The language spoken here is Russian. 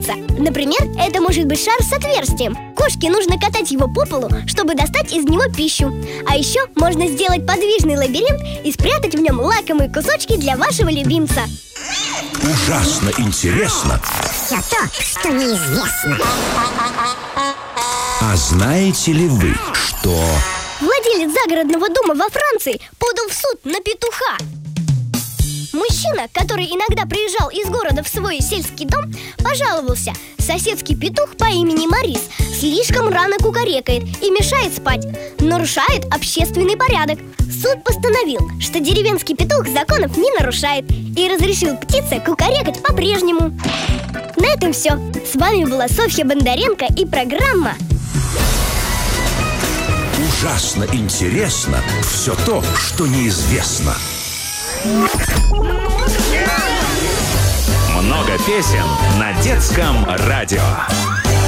любимца. Например, это может быть шар с отверстием. Кошке нужно катать его по полу, чтобы достать из него пищу. А еще можно сделать подвижный лабиринт и спрятать в нем лакомые кусочки для вашего любимца. Ужасно интересно. Все то, что неизвестно. А знаете ли вы, что... Владелец загородного дома во Франции подал в суд на петуха. Мужчина, который иногда приезжал из города в свой сельский дом, пожаловался: соседский петух по имени Морис слишком рано кукарекает и мешает спать, нарушает общественный порядок. Суд постановил, что деревенский петух законов не нарушает и разрешил птице кукарекать по-прежнему. На этом все. С вами была Софья Бондаренко и программа Ужасно интересно все то, что неизвестно. Много песен на детском радио.